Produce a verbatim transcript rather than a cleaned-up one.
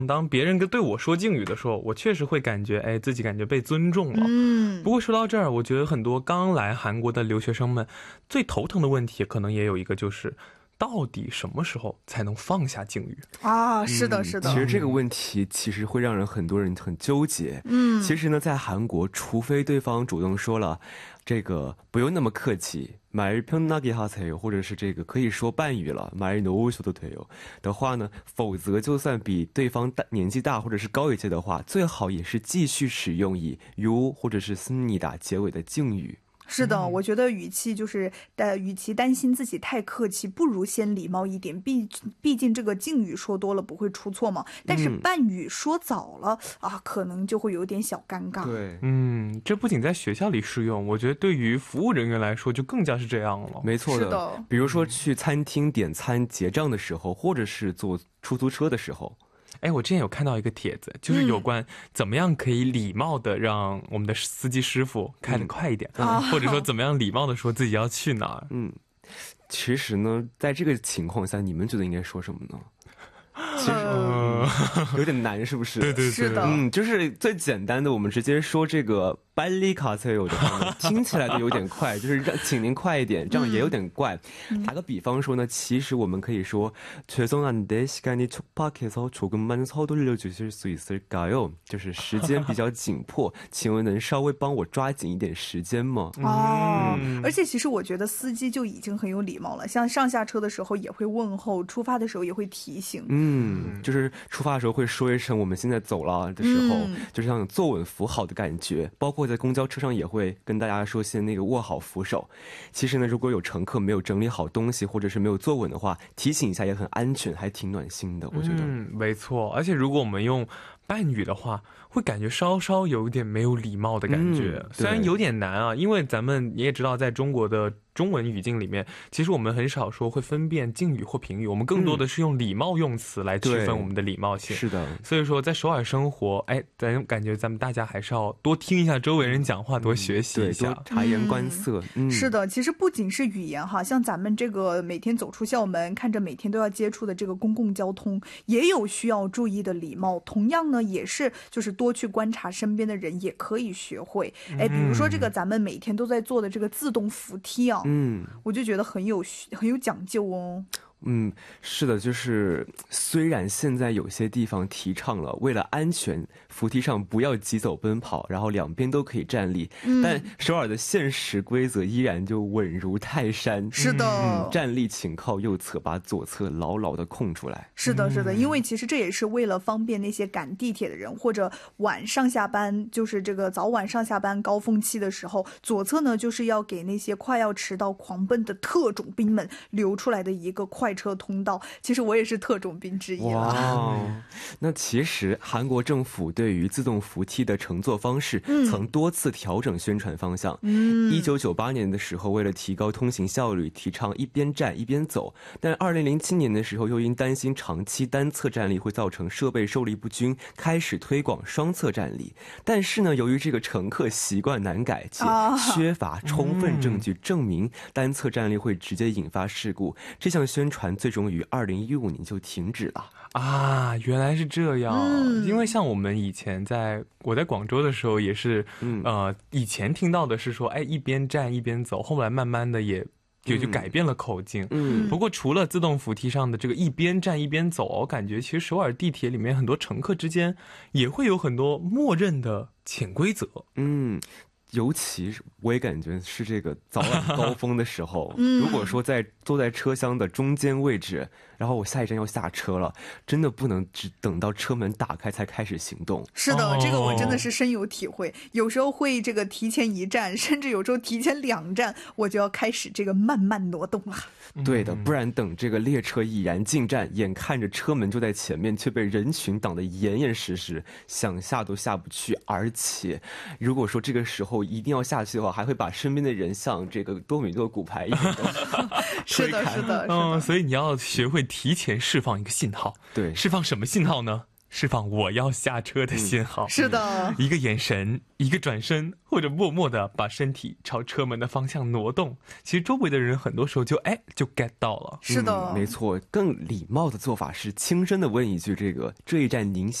当别人跟对我说敬语的时候，我确实会感觉哎自己感觉被尊重了。 嗯， 不过说到这儿，我觉得很多刚来韩国的留学生们最头疼的问题可能也有一个，就是到底什么时候才能放下敬语啊？是的是的、 嗯、其实这个问题其实会让人很多人很纠结。嗯，其实呢在韩国除非对方主动说了这个不用那么客气말 편하게 하세요或者是这个可以说半语了말 놓으셔도 돼요的话呢，否则就算比对方大年纪大或者是高一些的话，最好也是继续使用以요或者是습니다结尾的敬语。 是的，我觉得语气就是呃，与其担心自己太客气，不如先礼貌一点。毕毕竟这个敬语说多了不会出错嘛，但是半语说早了、嗯、啊，可能就会有点小尴尬。 对， 嗯，这不仅在学校里适用，我觉得对于服务人员来说就更加是这样了。 没错的， 是的， 比如说去餐厅点餐结账的时候，或者是坐出租车的时候。 哎，我之前有看到一个帖子，就是有关怎么样可以礼貌的让我们的司机师傅开得快一点、嗯、或者说怎么样礼貌的说自己要去哪儿。 嗯，其实呢在这个情况下你们觉得应该说什么呢？其实、嗯、有点难是不是？ 对对对， 是的， 嗯，就是最简单的我们直接说这个빨리 가세요的话呢，听起来就有点快，就是让请您快一点，这样也有点怪。嗯、打个比方说呢，其实我们可以说죄송한데 시간이 촉박해서 조금만 서둘러 주실 수 있을까요？就是时间比较紧迫，请问能稍微帮我抓紧一点时间吗？ 哦、嗯，而且其实我觉得司机就已经很有礼貌了，像上下车的时候也会问候，出发的时候也会提醒。 嗯，就是出发的时候会说一声我们现在走了的时候、嗯、就是像坐稳扶好的感觉，包括在公交车上也会跟大家说先那个握好扶手。其实呢如果有乘客没有整理好东西或者是没有坐稳的话，提醒一下也很安全，还挺暖心的我觉得。 嗯，没错，而且如果我们用半语的话会感觉稍稍有点没有礼貌的感觉、嗯、虽然有点难啊，因为咱们你也知道在中国的中文语境里面，其实我们很少说会分辨敬语或平语，我们更多的是用礼貌用词来区分我们的礼貌性。 是的， 所以说在首尔生活，哎，咱感觉咱们大家还是要多听一下周围人讲话，多学习一下， 多察言观色。 嗯，是的，其实不仅是语言哈，像咱们这个每天走出校门，看着每天都要接触的这个公共交通，也有需要注意的礼貌。同样呢，也是就是多去观察身边的人，也可以学会。哎，比如说这个咱们每天都在做的这个自动扶梯啊。嗯，我就觉得很有很有讲究哦。 嗯，是的，就是虽然现在有些地方提倡了为了安全扶梯上不要疾走奔跑，然后两边都可以站立、嗯、但首尔的现实规则依然就稳如泰山。 是的、 嗯、站立请靠右侧，把左侧牢牢的空出来。 是的是的，因为其实这也是为了方便那些赶地铁的人，或者晚上下班，就是这个早晚上下班高峰期的时候，左侧呢就是要给那些快要迟到狂奔的特种兵们留出来的一个快车通道。其实我也是特种兵之一了。 哇，那其实韩国政府对于自动扶梯的乘坐方式曾多次调整宣传方向。一九九八年的时候为了提高通行效率，提倡一边站一边走，但二零零七年的时候又因担心长期单侧站立会造成设备受力不均，开始推广双侧站立。但是呢由于这个乘客习惯难改，且缺乏充分证据证明单侧站立会直接引发事故，这项宣传最终于二零一五年就停止了。 啊，原来是这样、嗯、因为像我们以前在我在广州的时候也是、嗯、呃，以前听到的是说哎，一边站一边走，后来慢慢的也也就改变了口径。嗯，不过除了自动扶梯上的这个一边站一边走，我感觉其实首尔地铁里面很多乘客之间也会有很多默认的潜规则。 嗯，尤其是我也感觉是这个早晚高峰的时候、嗯、如果说在坐在车厢的中间位置，然后我下一站要下车了，真的不能只等到车门打开才开始行动。 是的、哦、这个我真的是深有体会，有时候会这个提前一站，甚至有时候提前两站，我就要开始这个慢慢挪动了。 对的，不然等这个列车已然进站，眼看着车门就在前面，却被人群挡得严严实实，想下都下不去。而且如果说这个时候一定要下去的话，还会把身边的人像这个多米诺骨牌一样的是的是的， 嗯，所以你要学会提前释放一个信号。 对， 释放什么信号呢？ 释放我要下车的信号。 嗯、是的， 一个眼神，一个转身，或者默默的把身体朝车门的方向挪动，其实周围的人很多时候就哎就 get 到了。 是的、 嗯、没错，更礼貌的做法是轻声的问一句，这个这一站您